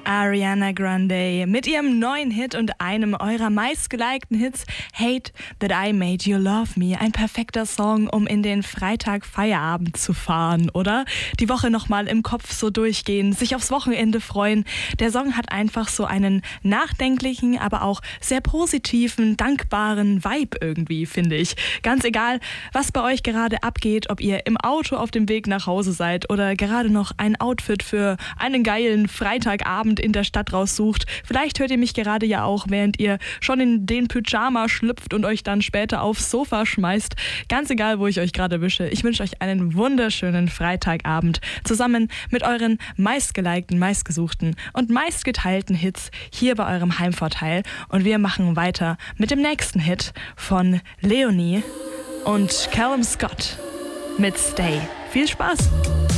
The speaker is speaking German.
Ariana Grande mit ihrem neuen Hit und einem eurer meistgelikten Hits, Hate That I Made You Love Me. Ein perfekter Song, um in den Freitag-Feierabend zu fahren, oder? Die Woche nochmal im Kopf so durchgehen, sich aufs Wochenende freuen. Der Song hat einfach so einen nachdenklichen, aber auch sehr positiven, dankbaren Vibe irgendwie, finde ich. Ganz egal, was bei euch gerade abgeht, ob ihr im Auto auf dem Weg nach Hause seid oder gerade noch ein Outfit für einen geilen Freitagabend in der Stadt raussucht. Vielleicht hört ihr mich gerade ja auch, während ihr schon in den Pyjama schlüpft und euch dann später aufs Sofa schmeißt. Ganz egal, wo ich euch gerade wische. Ich wünsche euch einen wunderschönen Freitagabend zusammen mit euren meistgelikten, meistgesuchten und meistgeteilten Hits hier bei eurem Heimvorteil. Und wir machen weiter mit dem nächsten Hit von Leonie und Callum Scott mit Stay. Viel Spaß!